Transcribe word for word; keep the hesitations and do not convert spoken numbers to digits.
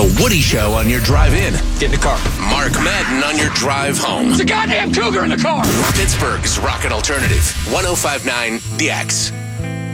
The Woody Show on your drive in. Get in the car. Mark Madden on your drive home. There's a goddamn cougar in the car. Pittsburgh's Rocket Alternative. one oh five point nine The X.